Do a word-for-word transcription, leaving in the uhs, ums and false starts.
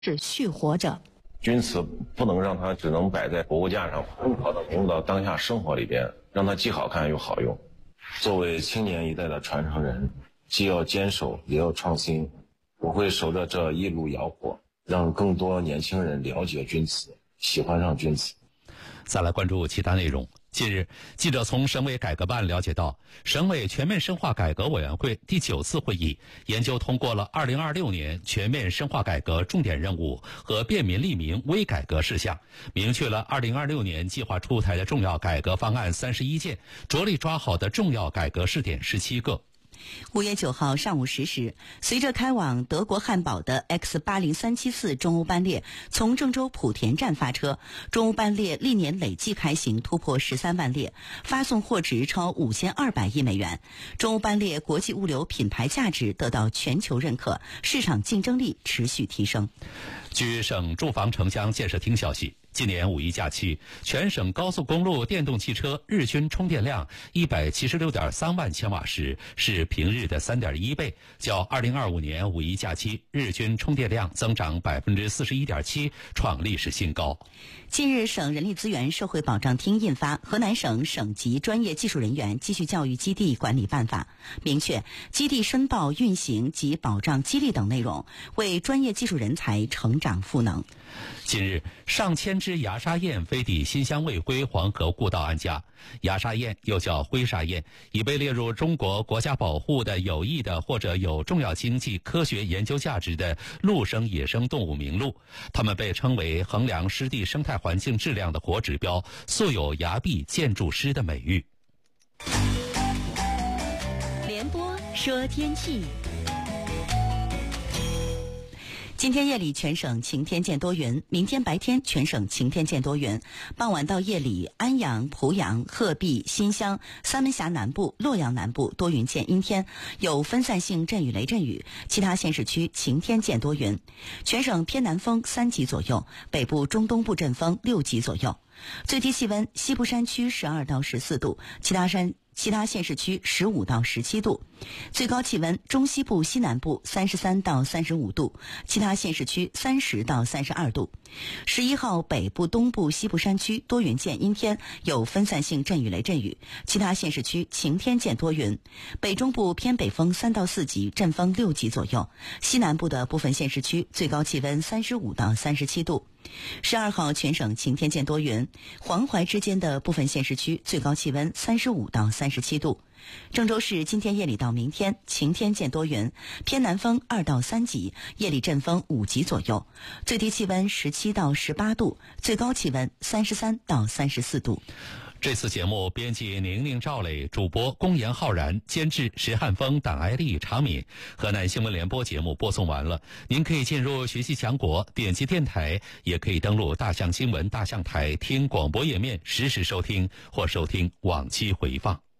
是续活着。 军词不能让它只能摆在博物架上，更好的融入到当下生活里边，让它既好看又好用。作为青年一代的传承人，既要坚守也要创新。我会守着这一路窑火，让更多年轻人了解军词，喜欢上军词。 再来关注其他内容。近日，记者从省委改革办了解到，省委全面深化改革委员会第九次会议研究通过了二零二六年全面深化改革重点任务和便民利民微改革事项，明确了二零二六年计划出台的重要改革方案三十一件，着力抓好的重要改革试点十七个。 五月九号上午十时，随着开往德国汉堡的 X 八零三七四 中欧班列从郑州莆田站发车，中欧班列历年累计开行突破十三万列，发送货值超五千二百亿美元。中欧班列国际物流品牌价值得到全球认可，市场竞争力持续提升。 据省住房城乡建设厅消息，今年五一假期，全省高速公路电动汽车日均充电量一百七十六点三万千瓦时，是平日的三点一倍，较二零二五年五一假期日均充电量增长百分之四十一点七，创历史新高。 近日，省人力资源社会保障厅印发《河南省省级专业技术人员继续教育基地管理办法》，明确基地申报、运行及保障激励等内容，为专业技术人才成长赋能。 近日，上千只牙沙燕飞抵新乡卫辉黄河故道安家。牙沙燕又叫灰沙燕，已被列入中国国家保护的有益的或者有重要经济科学研究价值的陆生野生动物名录。它们被称为衡量湿地生态环境质量的活指标，素有崖壁建筑师的美誉。 联播说天气。今天夜里全省晴天见多云，明天白天全省晴天见多云，傍晚到夜里安阳、濮阳、鹤壁、新乡、三门峡南部、洛阳南部多云见阴天，有分散性阵雨雷阵雨，其他县市区晴天见多云。全省偏南风三级左右，北部中东部阵风六级左右。最低气温，西部山区十二到十四度，其他山其他县市区十五到十七度，最高气温中西部西南部三十三到三十五度，其他县市区三十到三十二度。十一号北部、东部、西部山区多云见阴天，有分散性阵雨雷阵雨，其他县市区晴天见多云。北中部偏北风三到四级，阵风六级左右。西南部的部分县市区最高气温三十五到三十七度。十二号全省晴天见多云，黄淮之间的部分县市区最高气温三十五到三十七度。郑州市今天夜里到明天晴天见多云，偏南风二到三级，夜里阵风五级左右，最低气温十七到十八度，最高气温三十三到三十四度。 这次节目编辑宁宁、赵磊，主播龚岩、浩然，监制石汉峰、党艾丽、常敏。河南新闻联播节目播送完了，您可以进入学习强国，点击电台，也可以登录大象新闻大象台听广播页面实时收听或收听往期回放。